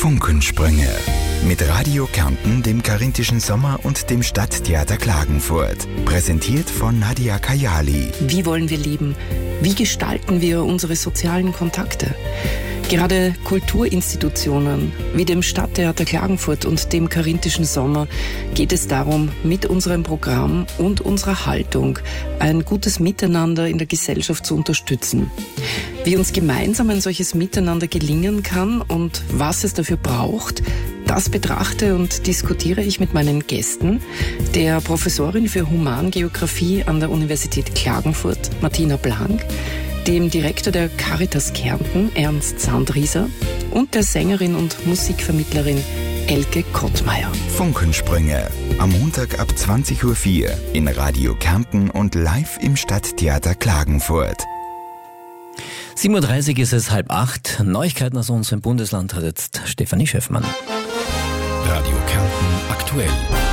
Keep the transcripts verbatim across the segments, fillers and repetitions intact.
Funkensprünge. Mit Radio Kärnten, dem Carinthischen Sommer und dem Stadttheater Klagenfurt. Präsentiert von Nadia Kayali. Wie wollen wir leben? Wie gestalten wir unsere sozialen Kontakte? Gerade Kulturinstitutionen wie dem Stadttheater Klagenfurt und dem Carinthischen Sommer geht es darum, mit unserem Programm und unserer Haltung ein gutes Miteinander in der Gesellschaft zu unterstützen. Wie uns gemeinsam ein solches Miteinander gelingen kann und was es dafür braucht, das betrachte und diskutiere ich mit meinen Gästen, der Professorin für Humangeographie an der Universität Klagenfurt, Martina Blank, dem Direktor der Caritas Kärnten, Ernst Sandrieser, und der Sängerin und Musikvermittlerin Elke Kottmeier. Funkensprünge. Am Montag ab zwanzig Uhr vier in Radio Kärnten und live im Stadttheater Klagenfurt. sieben Uhr dreißig ist es halb acht. Neuigkeiten aus unserem Bundesland hat jetzt Stefanie Schöffmann. Radio Kärnten aktuell.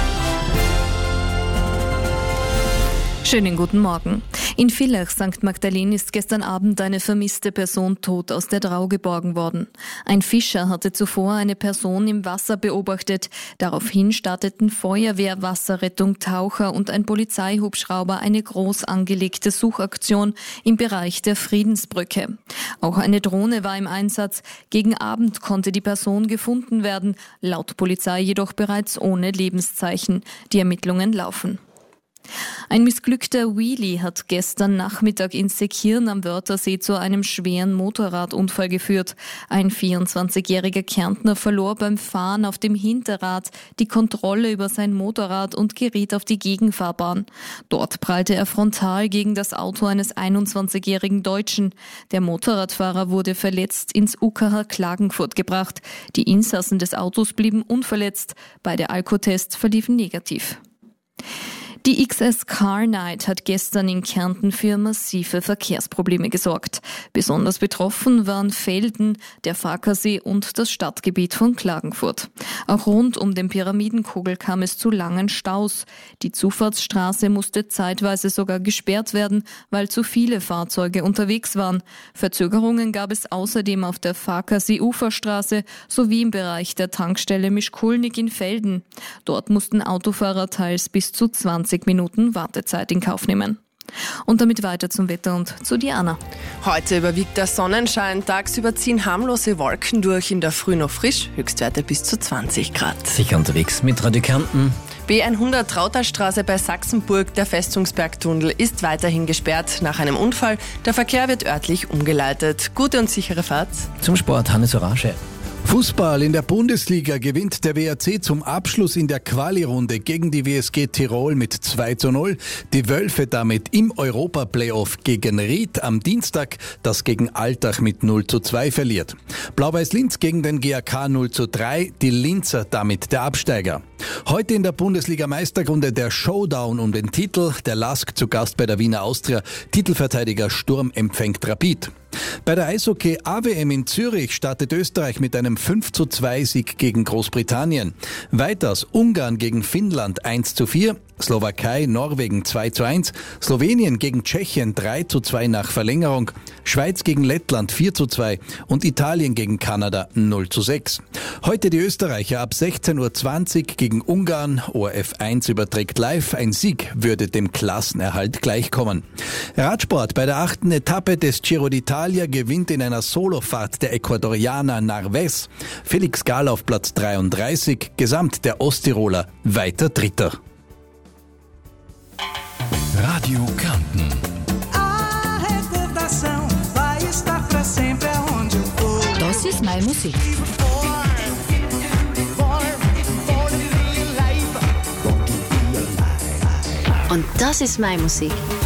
Schönen guten Morgen. In Villach, Sankt Magdalene, ist gestern Abend eine vermisste Person tot aus der Drau geborgen worden. Ein Fischer hatte zuvor eine Person im Wasser beobachtet. Daraufhin starteten Feuerwehr, Wasserrettung, Taucher und ein Polizeihubschrauber eine groß angelegte Suchaktion im Bereich der Friedensbrücke. Auch eine Drohne war im Einsatz. Gegen Abend konnte die Person gefunden werden, laut Polizei jedoch bereits ohne Lebenszeichen. Die Ermittlungen laufen. Ein missglückter Wheelie hat gestern Nachmittag in Seekirn am Wörthersee zu einem schweren Motorradunfall geführt. Ein vierundzwanzigjähriger Kärntner verlor beim Fahren auf dem Hinterrad die Kontrolle über sein Motorrad und geriet auf die Gegenfahrbahn. Dort prallte er frontal gegen das Auto eines einundzwanzigjährigen Deutschen. Der Motorradfahrer wurde verletzt ins U K H Klagenfurt gebracht. Die Insassen des Autos blieben unverletzt. Beide Alkotests verliefen negativ. Die X S Car Night hat gestern in Kärnten für massive Verkehrsprobleme gesorgt. Besonders betroffen waren Velden, der Farkasee und das Stadtgebiet von Klagenfurt. Auch rund um den Pyramidenkogel kam es zu langen Staus. Die Zufahrtsstraße musste zeitweise sogar gesperrt werden, weil zu viele Fahrzeuge unterwegs waren. Verzögerungen gab es außerdem auf der Farkasee-Uferstraße sowie im Bereich der Tankstelle Mischkulnik in Velden. Dort mussten Autofahrer teils bis zu zwanzig Minuten Wartezeit in Kauf nehmen. Und damit weiter zum Wetter und zu Diana. Heute überwiegt der Sonnenschein, tagsüber ziehen harmlose Wolken durch, in der Früh noch frisch, Höchstwerte bis zu zwanzig Grad. Sicher unterwegs mit Radio Kärnten. B hundert Trauterstraße bei Sachsenburg, der Festungsbergtunnel ist weiterhin gesperrt nach einem Unfall. Der Verkehr wird örtlich umgeleitet. Gute und sichere Fahrt. Zum Sport Hannes Orage. Fußball in der Bundesliga gewinnt der W R C zum Abschluss in der Quali-Runde gegen die W S G Tirol mit zwei zu null. Die Wölfe damit im Europa-Playoff gegen Ried am Dienstag, das gegen Altach mit null zu zwei verliert. Blau-Weiß Linz gegen den G A K null zu drei, die Linzer damit der Absteiger. Heute in der Bundesliga-Meisterrunde der Showdown um den Titel, der Lask zu Gast bei der Wiener Austria, Titelverteidiger Sturm empfängt Rapid. Bei der Eishockey-A W M in Zürich startet Österreich mit einem fünf zu zwei Sieg gegen Großbritannien. Weiters Ungarn gegen Finnland eins zu vier, Slowakei, Norwegen zwei zu eins, Slowenien gegen Tschechien drei zu zwei nach Verlängerung, Schweiz gegen Lettland vier zu zwei und Italien gegen Kanada null zu sechs. Heute die Österreicher ab sechzehn Uhr zwanzig gegen Ungarn, O R F eins überträgt live, ein Sieg würde dem Klassenerhalt gleichkommen. Radsport bei der achten Etappe des Giro d'Italia gewinnt in einer Solofahrt der Ecuadorianer Narvaez. Felix Gall auf Platz dreiunddreißig, gesamt der Osttiroler weiter Dritter. Radio Kärnten. Das ist meine Musik. Und das ist meine Musik.